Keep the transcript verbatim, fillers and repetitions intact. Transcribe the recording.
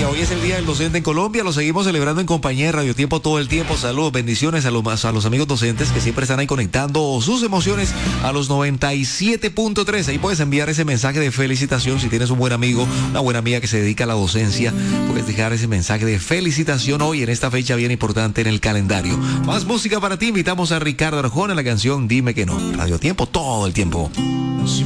Oiga, hoy es el Día del Docente en Colombia, lo seguimos celebrando en compañía de Radio Tiempo todo el tiempo. Saludos, bendiciones a los, a los amigos docentes que siempre están ahí conectando sus emociones a los noventa y siete punto tres. Ahí puedes enviar ese mensaje de felicitación si tienes un buen amigo, una buena amiga que se dedica a la docencia. Puedes dejar ese mensaje de felicitación hoy en esta fecha bien importante en el calendario. Más música para ti, invitamos a Ricardo Arjona en la canción Dime que no. Radio Tiempo todo el tiempo.